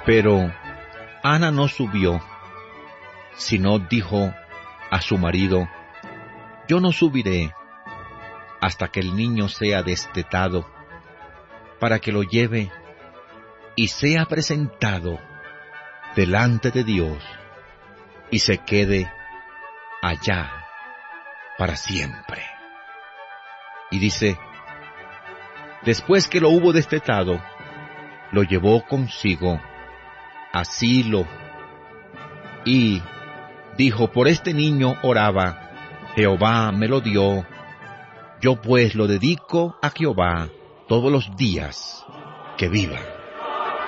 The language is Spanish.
Pero Ana no subió, sino dijo a su marido: yo no subiré hasta que el niño sea destetado, para que lo lleve y sea presentado delante de Dios y se quede allá para siempre. Y dice: después que lo hubo destetado, lo llevó consigo a Silo, y dijo: por este niño oraba, Jehová me lo dio, yo pues lo dedico a Jehová todos los días que viva.